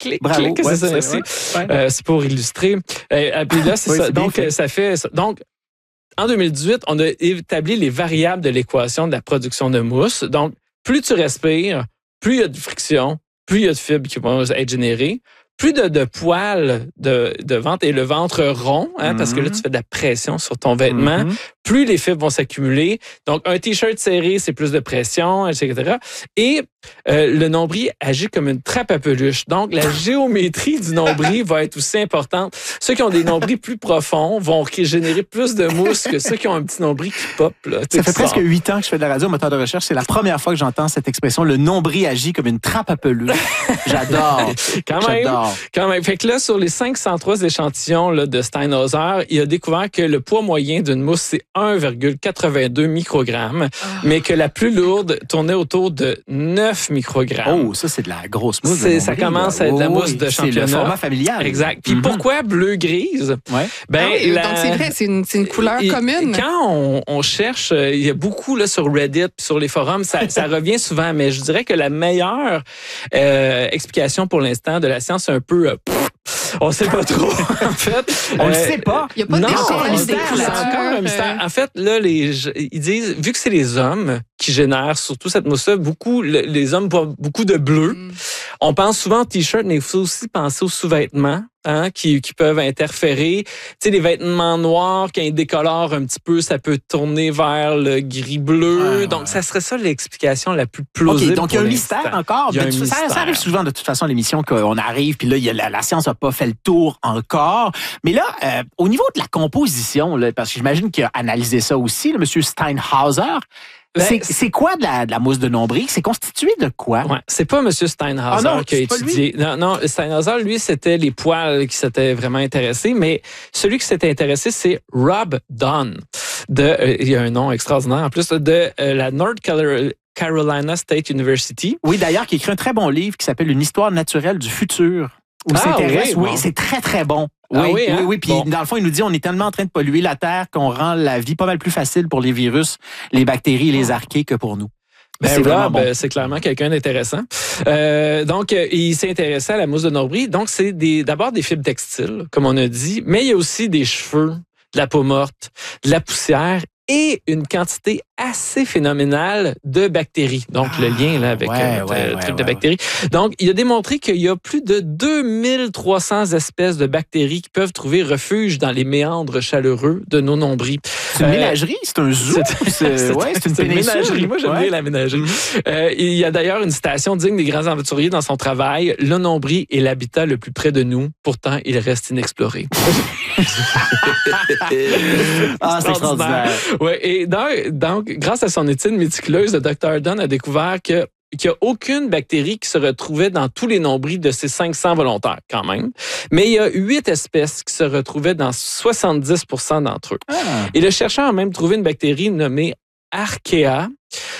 clic, Bravo. clic. Ouais, c'est ça, merci. Ouais. C'est pour illustrer. Puis là, c'est ça. Donc, ça fait... Donc, en 2018, on a établi les variables de l'équation de la production de mousse. Donc, plus tu respires, plus il y a de friction, plus il y a de fibres qui vont être générées, plus de poils de ventre et le ventre rond, parce que là, tu fais de la pression sur ton vêtement, plus les fibres vont s'accumuler. Donc, un T-shirt serré, c'est plus de pression, etc. Et le nombril agit comme une trappe à peluche. Donc, la géométrie du nombril va être aussi importante. Ceux qui ont des nombrils plus profonds vont générer plus de mousse que ceux qui ont un petit nombril qui pop. Là, ça fait presque 8 ans que je fais de la radio, moteur de recherche. C'est la première fois que j'entends cette expression. Le nombril agit comme une trappe à peluche. J'adore. Quand même. Fait que là, sur les 503 échantillons là, de Steinhauser, il a découvert que le poids moyen d'une mousse, c'est 1,82 microgrammes, mais que la plus lourde tournait autour de 9 microgrammes. Oh, ça, c'est de la grosse mousse. Ça commence à être de la mousse de championnat. C'est le format familial. Exact. Puis pourquoi bleu-grise? Ouais. Donc, c'est vrai, c'est une couleur commune. Quand on cherche, il y a beaucoup là, sur Reddit, sur les forums, ça revient souvent, mais je dirais que la meilleure explication pour l'instant de la science, c'est un peu... on ne sait pas trop, en fait. On ne sait pas. Il n'y a pas d'échelle c'est encore un mystère. En fait, là, ils disent, vu que c'est les hommes qui génèrent surtout cette mousse-là, les hommes boivent beaucoup de bleu. On pense souvent au T-shirt, mais il faut aussi penser aux sous-vêtements. Qui peuvent interférer. Tu sais, les vêtements noirs, quand ils décolorent un petit peu, ça peut tourner vers le gris-bleu. Donc, ça serait ça l'explication la plus plausible. OK, donc il y a un mystère encore. Ça arrive souvent, de toute façon, à l'émission, qu'on arrive, puis là, la science n'a pas fait le tour encore. Mais là, au niveau de la composition, là, parce que j'imagine qu'il a analysé ça aussi, le monsieur Steinhauser, c'est quoi de la mousse de nombril? C'est constitué de quoi? Ouais, c'est pas M. Steinhauser qui a étudié. Non, Steinhauser, lui, c'était les poils qui s'étaient vraiment intéressés, mais celui qui s'était intéressé, c'est Rob Dunn. Il y a un nom extraordinaire en plus, de la North Carolina State University. Oui, d'ailleurs, qui écrit un très bon livre qui s'appelle Une histoire naturelle du futur. Oui, c'est très, très bon. Oui. Puis dans le fond, il nous dit on est tellement en train de polluer la Terre qu'on rend la vie pas mal plus facile pour les virus, les bactéries et les archées que pour nous. C'est clairement quelqu'un d'intéressant. Donc, il s'est intéressé à la mousse de nombril. Donc, c'est d'abord des fibres textiles, comme on a dit, mais il y a aussi des cheveux, de la peau morte, de la poussière et une quantité assez phénoménale de bactéries. Donc, le lien là, avec le truc de bactéries. Donc, il a démontré qu'il y a plus de 2300 espèces de bactéries qui peuvent trouver refuge dans les méandres chaleureux de nos nombrils. C'est une ménagerie? C'est un zoo? C'est une ménagerie. Moi, j'aime bien la ménagerie. Il y a d'ailleurs une citation digne des grands aventuriers dans son travail. Le nombril est l'habitat le plus près de nous. Pourtant, il reste inexploré. C'est extraordinaire. Ouais, et donc, grâce à son étude méticuleuse, le Dr. Dunn a découvert qu'il n'y a aucune bactérie qui se retrouvait dans tous les nombrils de ces 500 volontaires, quand même. Mais il y a 8 espèces qui se retrouvaient dans 70% d'entre eux. Et le chercheur a même trouvé une bactérie nommée Archaea,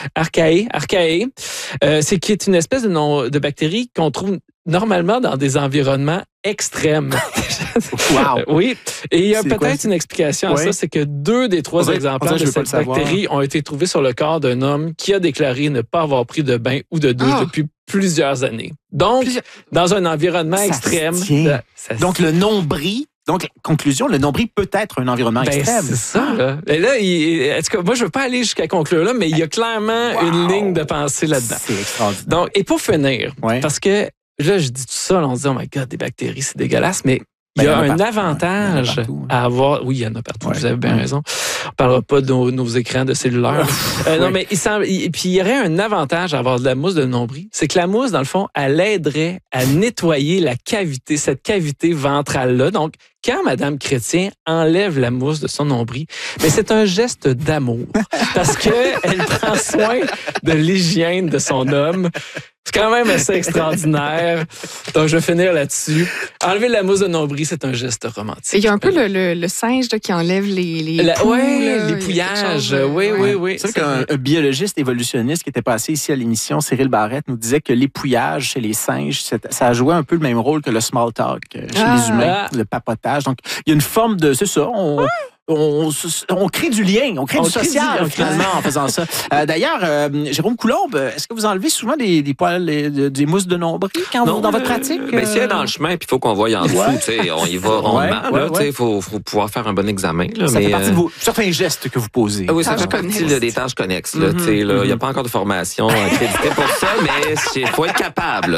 c'est qui est une espèce de bactérie qu'on trouve normalement dans des environnements extrêmes. Wow. Oui. Et il y a peut-être une explication à ça, c'est que 2 des 3 exemplaires de cette bactérie ont été trouvés sur le corps d'un homme qui a déclaré ne pas avoir pris de bain ou de douche depuis plusieurs années. Donc, dans un environnement extrême. Donc, le nombril. Donc, conclusion, le nombril peut être un environnement extrême. C'est ça, là. Et là, en tout cas, moi, je ne veux pas aller jusqu'à conclure là, mais il y a clairement une ligne de pensée là-dedans. C'est extraordinaire. Donc, et pour finir, parce que là, je dis tout ça, on se dit, oh my God, des bactéries, c'est dégueulasse, mais il y a un avantage à avoir. Oui, il y en a partout, vous avez bien raison. On ne parlera pas de nos écrans de cellulaire. Non, mais puis il y aurait un avantage à avoir de la mousse de nombril. C'est que la mousse, dans le fond, elle aiderait à nettoyer la cavité, cette cavité ventrale-là. Donc, quand Mme Chrétien enlève la mousse de son nombril, mais c'est un geste d'amour parce qu'elle prend soin de l'hygiène de son homme. C'est quand même assez extraordinaire. Donc, je vais finir là-dessus. Enlever la mousse de nombril, c'est un geste romantique. Il y a un peu le singe là, qui enlève les poux, les pouillages. Oui. C'est vrai qu'un biologiste évolutionniste qui était passé ici à l'émission, Cyril Barrette, nous disait que l'épouillage chez les singes, ça jouait un peu le même rôle que le small talk chez les humains, le papotage. Donc, il y a une forme de... C'est ça, on crée du lien, on crée du social finalement en faisant ça. D'ailleurs, Jérôme Coulombe, est-ce que vous enlevez souvent des poils, des mousses de nombril dans votre pratique? Mais si elle est dans le chemin, puis il faut qu'on voie en dessous, on y va rondement. Il faut pouvoir faire un bon examen. Là, ça fait partie de certains gestes que vous posez. Oui, ça fait partie des tâches connexes. Il n'y a pas encore de formation accréditée pour ça, mais il faut être capable.